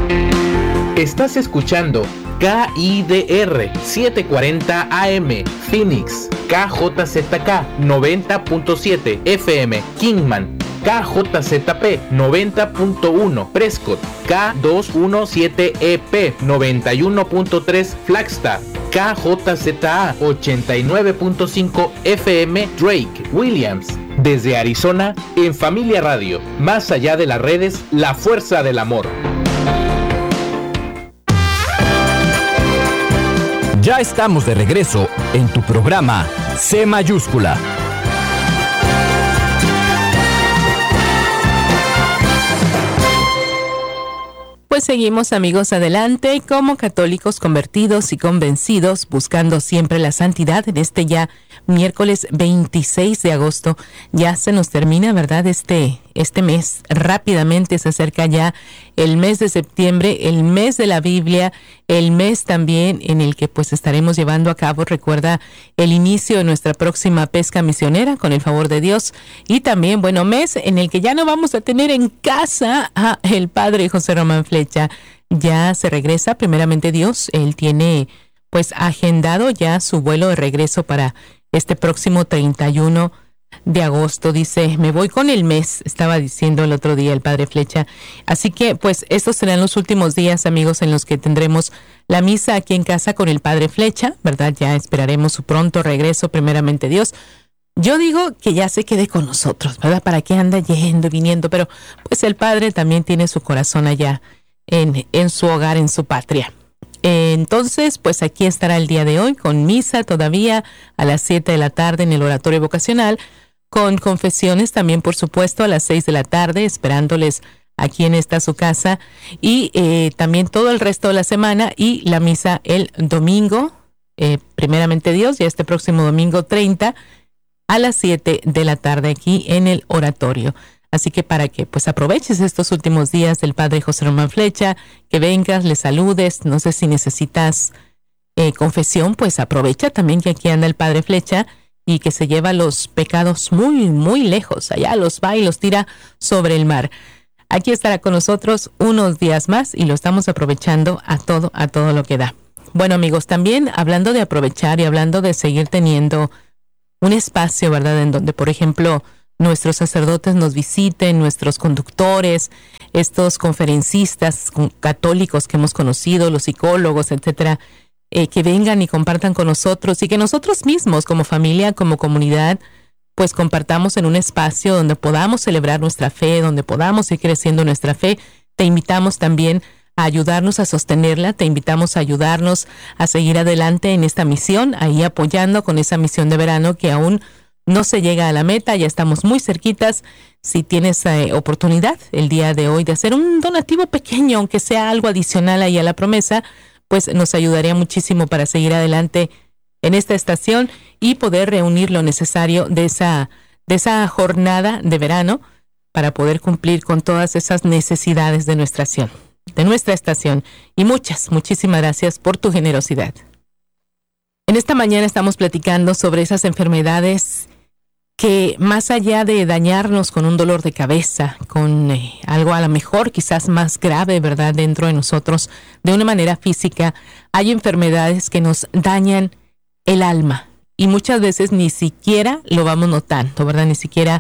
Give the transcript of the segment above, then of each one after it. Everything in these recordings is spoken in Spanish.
Estás escuchando KIDR 740 AM Phoenix, KJZK 90.7 FM Kingman, KJZP 90.1 Prescott, K217EP 91.3 Flagstaff, KJZA 89.5 FM Drake Williams. Desde Arizona, en Familia Radio, más allá de las redes, la fuerza del amor. Ya estamos de regreso en tu programa C Mayúscula. Pues seguimos, amigos, adelante como católicos convertidos y convencidos, buscando siempre la santidad en este ya miércoles 26 de agosto. Ya se nos termina, ¿verdad? Este mes. Rápidamente se acerca ya el mes de septiembre, el mes de la Biblia, el mes también en el que pues estaremos llevando a cabo, recuerda, el inicio de nuestra próxima pesca misionera con el favor de Dios, y también, bueno, mes en el que ya no vamos a tener en casa a el padre José Román Flecha. Ya se regresa, primeramente Dios, él tiene pues agendado ya su vuelo de regreso para este próximo 31 de agosto. Dice, me voy con el mes, estaba diciendo el otro día el padre Flecha. Así que pues estos serán los últimos días, amigos, en los que tendremos la misa aquí en casa con el padre Flecha, ¿verdad? Ya esperaremos su pronto regreso, primeramente Dios. Yo digo que ya se quede con nosotros, ¿verdad? ¿Para qué anda yendo y viniendo? Pero pues el padre también tiene su corazón allá en su hogar, en su patria. Entonces, pues aquí estará el día de hoy con misa todavía a las 7 de la tarde en el oratorio vocacional, con confesiones también, por supuesto, a las 6 de la tarde, esperándoles aquí en esta su casa, y también todo el resto de la semana, y la misa el domingo, primeramente Dios, ya este próximo domingo 30, a las 7 de la tarde aquí en el oratorio. Así que para que pues aproveches estos últimos días del padre José Román Flecha, que vengas, le saludes, no sé si necesitas confesión, pues aprovecha también que aquí anda el padre Flecha y que se lleva los pecados muy, muy lejos, allá los va y los tira sobre el mar. Aquí estará con nosotros unos días más y lo estamos aprovechando a todo lo que da. Bueno, amigos, también hablando de aprovechar y hablando de seguir teniendo un espacio, ¿verdad?, en donde, por ejemplo, nuestros sacerdotes nos visiten, nuestros conductores, estos conferencistas católicos que hemos conocido, los psicólogos, etcétera, que vengan y compartan con nosotros, y que nosotros mismos como familia, como comunidad, pues compartamos en un espacio donde podamos celebrar nuestra fe, donde podamos ir creciendo nuestra fe. Te invitamos también a ayudarnos a sostenerla, te invitamos a ayudarnos a seguir adelante en esta misión, ahí apoyando con esa misión de verano que aún no se llega a la meta, ya estamos muy cerquitas. Si tienes oportunidad el día de hoy de hacer un donativo pequeño, aunque sea algo adicional ahí a la promesa, pues nos ayudaría muchísimo para seguir adelante en esta estación y poder reunir lo necesario de esa jornada de verano para poder cumplir con todas esas necesidades de nuestra estación. Y muchísimas gracias por tu generosidad. En esta mañana estamos platicando sobre esas enfermedades que, más allá de dañarnos con un dolor de cabeza, con algo a lo mejor quizás más grave, ¿verdad?, dentro de nosotros, de una manera física, hay enfermedades que nos dañan el alma y muchas veces ni siquiera lo vamos notando, ¿verdad?, ni siquiera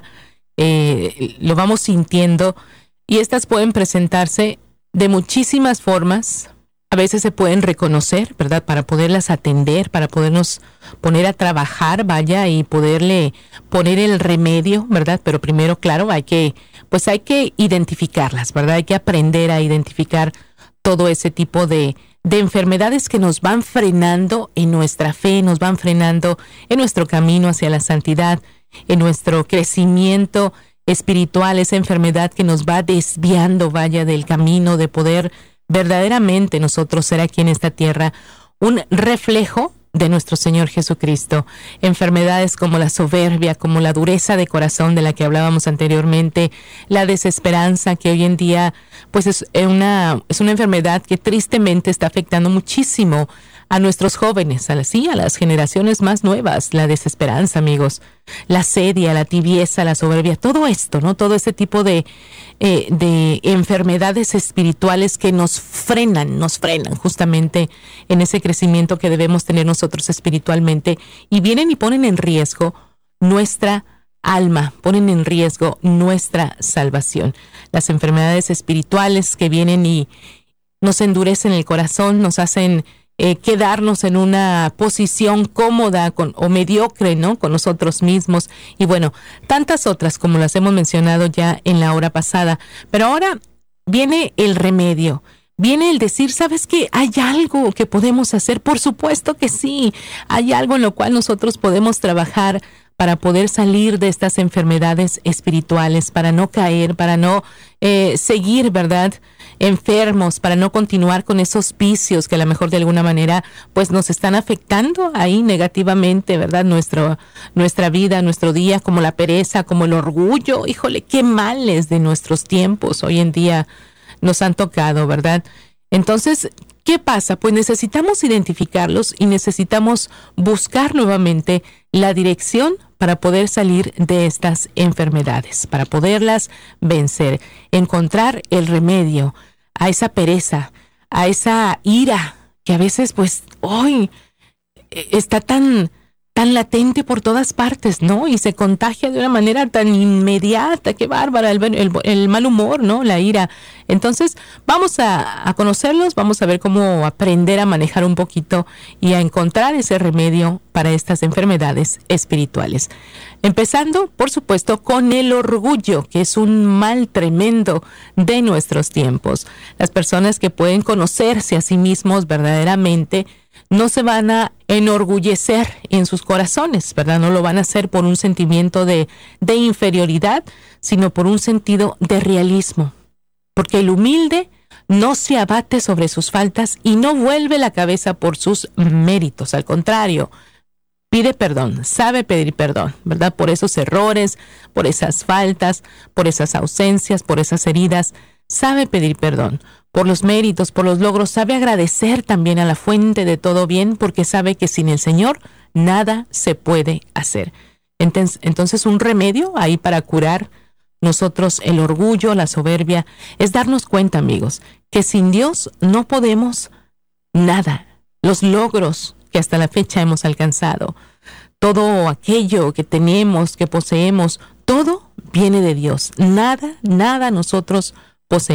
lo vamos sintiendo, y estas pueden presentarse de muchísimas formas. A veces se pueden reconocer, ¿verdad?, para poderlas atender, para podernos poner a trabajar, vaya, y poderle poner el remedio, ¿verdad? Pero primero, claro, hay que identificarlas, ¿verdad? Hay que aprender a identificar todo ese tipo de enfermedades que nos van frenando en nuestra fe, nos van frenando en nuestro camino hacia la santidad, en nuestro crecimiento espiritual, esa enfermedad que nos va desviando, vaya, del camino de poder verdaderamente nosotros ser aquí en esta tierra un reflejo de nuestro Señor Jesucristo. Enfermedades como la soberbia, como la dureza de corazón de la que hablábamos anteriormente, la desesperanza, que hoy en día pues es una enfermedad que tristemente está afectando muchísimo a nuestros jóvenes, a las generaciones más nuevas, la desesperanza, amigos, la sedia, la tibieza, la soberbia, todo esto, ¿no? Todo ese tipo de enfermedades espirituales que nos frenan justamente en ese crecimiento que debemos tener nosotros espiritualmente, y vienen y ponen en riesgo nuestra alma, ponen en riesgo nuestra salvación. Las enfermedades espirituales que vienen y nos endurecen el corazón, nos hacen quedarnos en una posición cómoda o mediocre, ¿no? Con nosotros mismos, y bueno, tantas otras como las hemos mencionado ya en la hora pasada. Pero ahora viene el remedio, viene el decir, ¿sabes qué? ¿Hay algo que podemos hacer? Por supuesto que sí, hay algo en lo cual nosotros podemos trabajar para poder salir de estas enfermedades espirituales, para no caer, para no seguir, ¿verdad?, enfermos, para no continuar con esos vicios que a lo mejor de alguna manera pues nos están afectando ahí negativamente, ¿verdad?, nuestra vida, nuestro día, como la pereza, como el orgullo. Híjole, qué males de nuestros tiempos hoy en día nos han tocado, ¿verdad? Entonces, ¿qué pasa? Pues necesitamos identificarlos y necesitamos buscar nuevamente la dirección para poder salir de estas enfermedades, para poderlas vencer, encontrar el remedio a esa pereza, a esa ira que a veces pues hoy está tan latente por todas partes, ¿no? Y se contagia de una manera tan inmediata, qué bárbara, el mal humor, ¿no? La ira. Entonces, vamos a conocerlos, vamos a ver cómo aprender a manejar un poquito y a encontrar ese remedio para estas enfermedades espirituales. Empezando, por supuesto, con el orgullo, que es un mal tremendo de nuestros tiempos. Las personas que pueden conocerse a sí mismos verdaderamente no se van a enorgullecer en sus corazones, ¿verdad? No lo van a hacer por un sentimiento de inferioridad, sino por un sentido de realismo. Porque el humilde no se abate sobre sus faltas y no vuelve la cabeza por sus méritos. Al contrario, pide perdón, sabe pedir perdón, ¿verdad? Por esos errores, por esas faltas, por esas ausencias, por esas heridas. Sabe pedir perdón por los méritos, por los logros. Sabe agradecer también a la fuente de todo bien, porque sabe que sin el Señor nada se puede hacer. Entonces un remedio ahí para curar nosotros el orgullo, la soberbia, es darnos cuenta, amigos, que sin Dios no podemos nada. Los logros que hasta la fecha hemos alcanzado, todo aquello que tenemos, que poseemos, todo viene de Dios. Nada nosotros poseemos.